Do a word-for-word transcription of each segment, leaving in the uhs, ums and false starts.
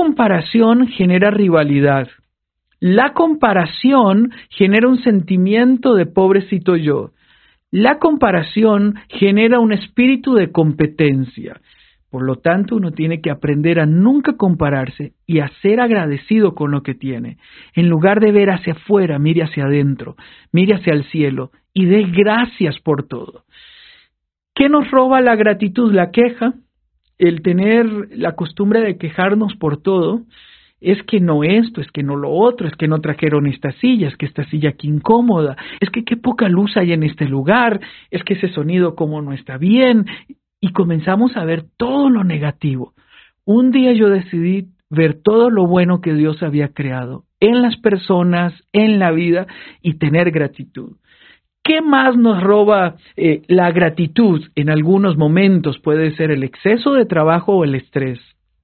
comparación genera rivalidad. La comparación genera un sentimiento de pobrecito yo. La comparación genera un espíritu de competencia. Por lo tanto, uno tiene que aprender a nunca compararse y a ser agradecido con lo que tiene. En lugar de ver hacia afuera, mire hacia adentro, mire hacia el cielo y dé gracias por todo. ¿Qué nos roba la gratitud? La queja, el tener la costumbre de quejarnos por todo. Es que no esto, es que no lo otro, es que no trajeron esta silla, es que esta silla qué incómoda, es que qué poca luz hay en este lugar, es que ese sonido como no está bien, y comenzamos a ver todo lo negativo. Un día yo decidí ver todo lo bueno que Dios había creado en las personas, en la vida, y tener gratitud. ¿Qué más nos roba eh, la gratitud? En algunos momentos puede ser el exceso de trabajo o el estrés.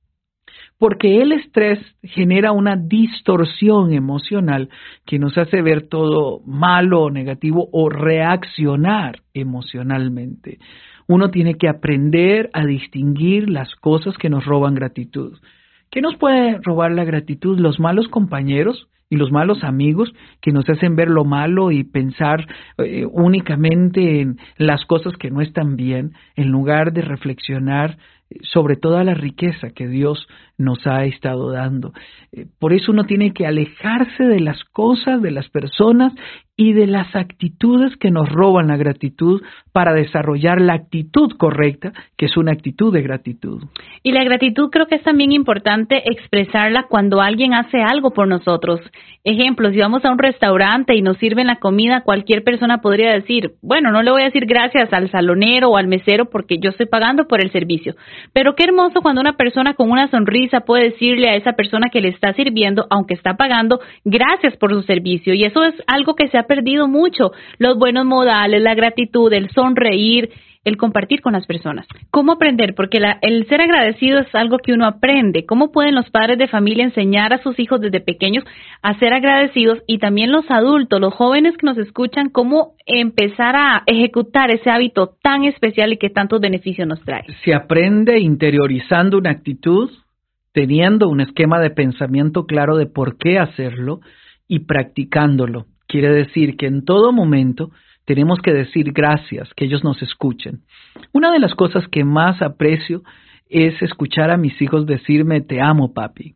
Porque el estrés genera una distorsión emocional que nos hace ver todo malo o negativo o reaccionar emocionalmente. Uno tiene que aprender a distinguir las cosas que nos roban gratitud. ¿Qué nos puede robar la gratitud? Los malos compañeros y los malos amigos que nos hacen ver lo malo y pensar eh, únicamente en las cosas que no están bien, en lugar de reflexionar sobre toda la riqueza que Dios nos ha estado dando. Por eso uno tiene que alejarse de las cosas, de las personas y de las actitudes que nos roban la gratitud para desarrollar la actitud correcta, que es una actitud de gratitud. Y la gratitud creo que es también importante expresarla cuando alguien hace algo por nosotros. Ejemplo, si vamos a un restaurante y nos sirven la comida, cualquier persona podría decir, bueno, no le voy a decir gracias al salonero o al mesero porque yo estoy pagando por el servicio. Pero qué hermoso cuando una persona con una sonrisa puede decirle a esa persona que le está sirviendo, aunque está pagando, gracias por su servicio. Y eso es algo que se ha perdido mucho. Los buenos modales, la gratitud, el sonreír, el compartir con las personas. ¿Cómo aprender? Porque la, el ser agradecido es algo que uno aprende. ¿Cómo pueden los padres de familia enseñar a sus hijos desde pequeños a ser agradecidos? Y también los adultos, los jóvenes que nos escuchan, ¿cómo empezar a ejecutar ese hábito tan especial y que tantos beneficios nos trae? Se aprende interiorizando una actitud, teniendo un esquema de pensamiento claro de por qué hacerlo y practicándolo. Quiere decir que en todo momento tenemos que decir gracias, que ellos nos escuchen. Una de las cosas que más aprecio es escuchar a mis hijos decirme, te amo, papi.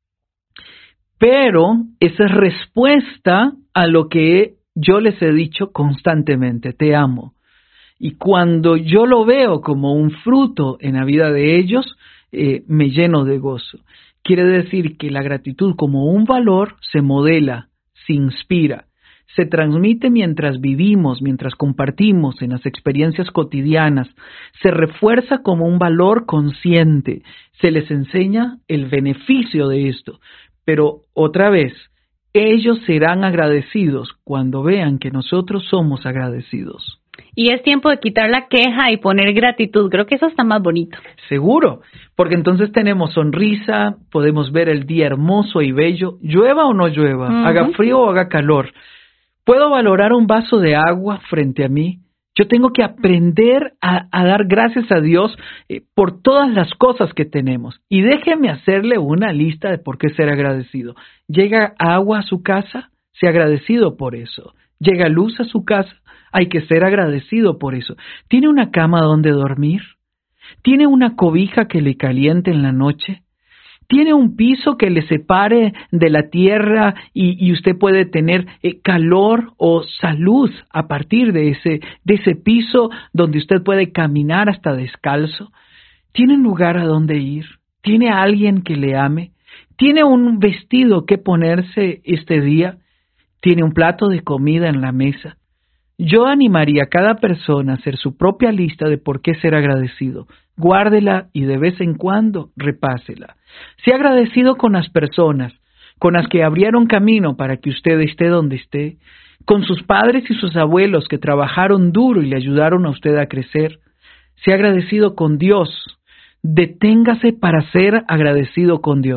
Pero esa es respuesta a lo que yo les he dicho constantemente, te amo. Y cuando yo lo veo como un fruto en la vida de ellos, eh, me lleno de gozo. Quiere decir que la gratitud como un valor se modela, se inspira, se transmite mientras vivimos, mientras compartimos en las experiencias cotidianas, se refuerza como un valor consciente, se les enseña el beneficio de esto, pero otra vez, ellos serán agradecidos cuando vean que nosotros somos agradecidos. Y es tiempo de quitar la queja y poner gratitud. Creo que eso está más bonito. Seguro, porque entonces tenemos sonrisa, podemos ver el día hermoso y bello, llueva o no llueva, uh-huh. haga frío o haga calor. Puedo valorar un vaso de agua frente a mí. Yo tengo que aprender a, a dar gracias a Dios eh, por todas las cosas que tenemos. Y déjeme hacerle una lista de por qué ser agradecido. Llega agua a su casa, sea agradecido por eso. Llega luz a su casa, hay que ser agradecido por eso. ¿Tiene una cama donde dormir? ¿Tiene una cobija que le caliente en la noche? ¿Tiene un piso que le separe de la tierra y, y usted puede tener eh, calor o salud a partir de ese, de ese piso donde usted puede caminar hasta descalzo? ¿Tiene un lugar a donde ir? ¿Tiene a alguien que le ame? ¿Tiene un vestido que ponerse este día? ¿Tiene un plato de comida en la mesa? Yo animaría a cada persona a hacer su propia lista de por qué ser agradecido. Guárdela y de vez en cuando repásela. Sea agradecido con las personas, con las que abrieron camino para que usted esté donde esté, con sus padres y sus abuelos que trabajaron duro y le ayudaron a usted a crecer. Sea agradecido con Dios. Deténgase para ser agradecido con Dios.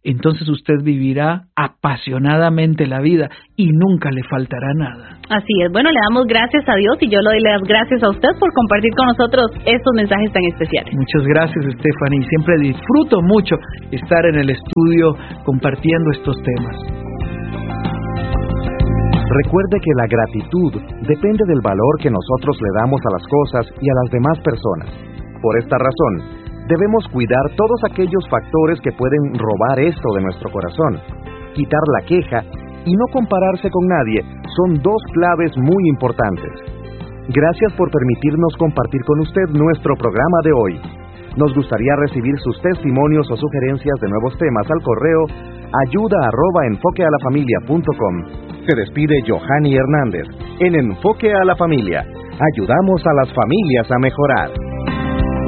entonces usted vivirá apasionadamente la vida y nunca le faltará nada. Así es. Bueno, le damos gracias a Dios y yo le doy las gracias a usted por compartir con nosotros estos mensajes tan especiales. Muchas gracias, Stephanie. Siempre disfruto mucho estar en el estudio compartiendo estos temas. Recuerde que la gratitud depende del valor que nosotros le damos a las cosas y a las demás personas. Por esta razón, debemos cuidar todos aquellos factores que pueden robar esto de nuestro corazón. Quitar la queja y no compararse con nadie son dos claves muy importantes. Gracias por permitirnos compartir con usted nuestro programa de hoy. Nos gustaría recibir sus testimonios o sugerencias de nuevos temas al correo ayuda arroba enfoque a la familia punto com. Se despide Johanny Hernández. En Enfoque a la Familia, ayudamos a las familias a mejorar.